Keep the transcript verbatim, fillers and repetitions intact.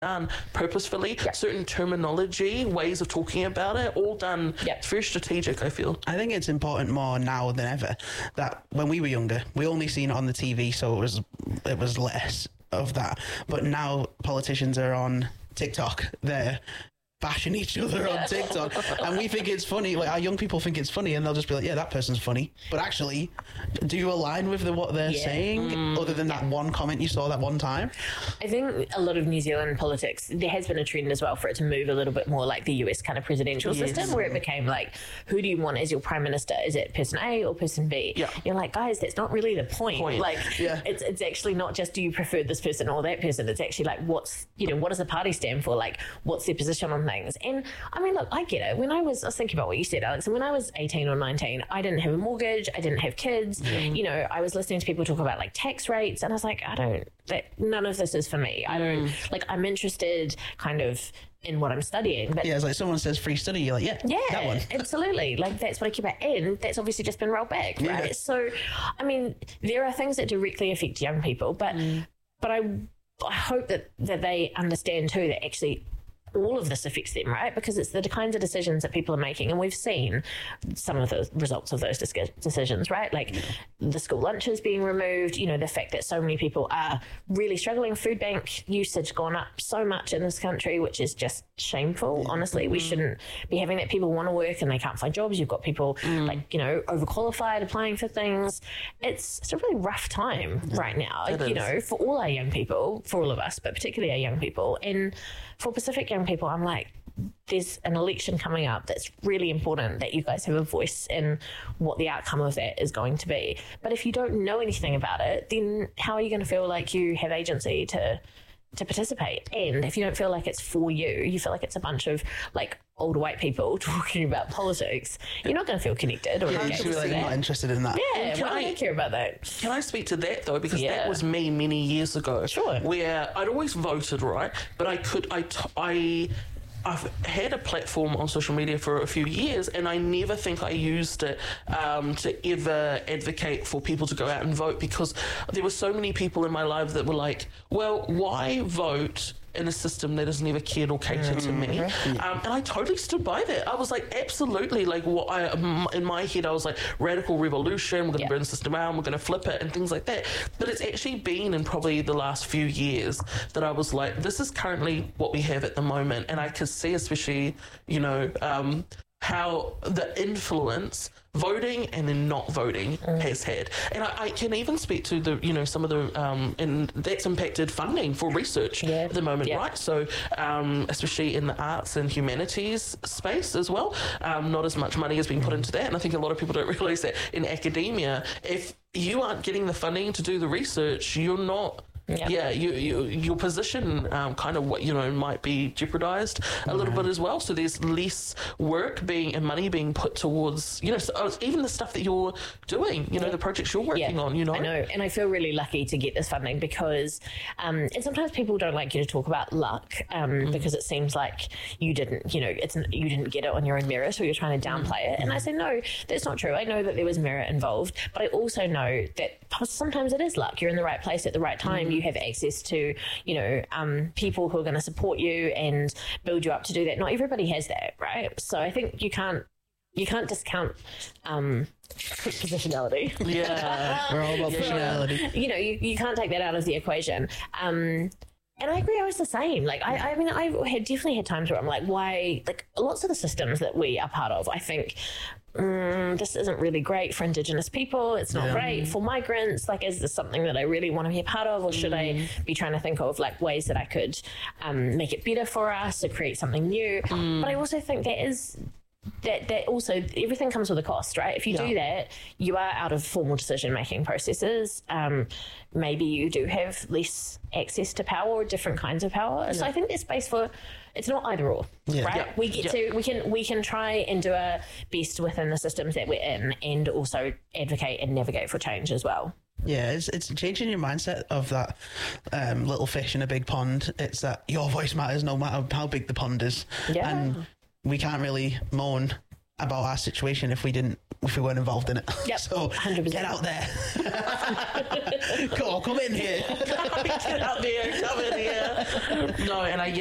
done purposefully, yep. certain terminology, ways of talking about it, all done. Yep. It's very strategic, I feel. I think it's important more now than ever that when we were younger, we only seen it on the T V, so it was it was less of that. But now politicians are on TikTok. They're bashing each other on TikTok, and we think it's funny. Like, our young people think it's funny, and they'll just be like, yeah, that person's funny. But actually, do you align with the, what they're yeah. saying, mm, other than that yeah. one comment you saw that one time? I think a lot of New Zealand politics, there has been a trend as well for it to move a little bit more like the U S kind of presidential yes. system, where it became like, who do you want as your prime minister? Is it person A or person B? Yeah. You're like, guys, that's not really the point. point. Like, yeah. it's it's actually not just do you prefer this person or that person. It's actually like, what's, you know, what does the party stand for? Like, what's their position on things? And I mean, look, I get it. When I was, I was thinking about what you said, Alex, and when I was eighteen or nineteen, I didn't have a mortgage, I didn't have kids. Mm. You know, I was listening to people talk about like tax rates, and I was like, I don't, that, none of this is for me. I don't, mm. like, I'm interested kind of in what I'm studying. But yeah, it's like someone says free study, you're like, yeah, yeah, that one. Absolutely. Like, that's what I keep at. And that's obviously just been rolled back, right? Yeah. So, I mean, there are things that directly affect young people, but mm. but I, I hope that, that they understand too that actually all of this affects them, right? Because it's the kinds of decisions that people are making. And we've seen some of the results of those decisions, right? Like the school lunches being removed, you know, the fact that so many people are really struggling. Food bank usage gone up so much in this country, which is just shameful. Honestly, we shouldn't be having that. People want to work and they can't find jobs. You've got people mm. like, you know, overqualified applying for things. It's, it's a really rough time right now, it you is. know, for all our young people, for all of us, but particularly our young people. And for Pacific young people, I'm like, there's an election coming up that's really important that you guys have a voice in what the outcome of that is going to be. But if you don't know anything about it, then how are you going to feel like you have agency to to participate? And if you don't feel like it's for you, you feel like it's a bunch of like old white people talking about politics, you're not going to feel connected or yeah, engaged. You're like, not interested in that. Yeah, can why I do I care about that? Can I speak to that though? Because yeah. that was me many years ago. Sure. Where I'd always voted, right? But I could, I, t- I, I've had a platform on social media for a few years, and I never think I used it um, to ever advocate for people to go out and vote, because there were so many people in my life that were like, well, why vote in a system that has never cared or catered to me? Um, and I totally stood by that. I was like, absolutely, like what I, in my head, I was like, radical revolution, we're going to yeah. burn the system down, we're going to flip it and things like that. But it's actually been in probably the last few years that I was like, this is currently what we have at the moment. And I could see, especially, you know, um, how the influence voting and then not voting mm. has had. And I, I can even speak to the, you know, some of the, um, and that's impacted funding for research yeah. at the moment, yeah. right? So, um, especially in the arts and humanities space as well, um, not as much money has been put into that. And I think a lot of people don't realise that in academia, if you aren't getting the funding to do the research, you're not Yeah, yeah you, you, your position um, kind of what you know might be jeopardized a mm-hmm. little bit as well. So there's less work being and money being put towards you know so, oh, even the stuff that you're doing. You know yeah. the projects you're working yeah, on. You know, I know, and I feel really lucky to get this funding because, um, and sometimes people don't like you to talk about luck um, mm-hmm. because it seems like you didn't, you know, it's you didn't get it on your own merit, or you're trying to downplay it. And I say no, that's not true. I know that there was merit involved, but I also know that sometimes it is luck. You're in the right place at the right time. Mm-hmm. You have access to, you know, um, people who are going to support you and build you up to do that. Not everybody has that, right? So I think you can't you can't discount um, positionality. Yeah, we're all about positionality. You know, you, you can't take that out of the equation. Um, And I agree, I was the same. Like, I, I mean, I had definitely had times where I'm like, why, like, lots of the systems that we are part of, I think, mm, this isn't really great for Indigenous people. It's not yeah. great for migrants. Like, is this something that I really want to be a part of? Or should mm. I be trying to think of, like, ways that I could um, make it better for us or create something new? Mm. But I also think there is... That that also everything comes with a cost, right? If you yeah. do that, you are out of formal decision making processes. Um, maybe you do have less access to power or different kinds of power. Yeah. So I think there's space for it's not either or, yeah. right? Yeah. We get yeah. to we can we can try and do our best within the systems that we're in, and also advocate and navigate for change as well. Yeah, it's it's changing your mindset of that um, little fish in a big pond. It's that your voice matters no matter how big the pond is. Yeah. And we can't really moan about our situation if we didn't, if we weren't involved in it. Yep, So one hundred percent. get out there. Come on, come in here. Get out there, come in here. No, and I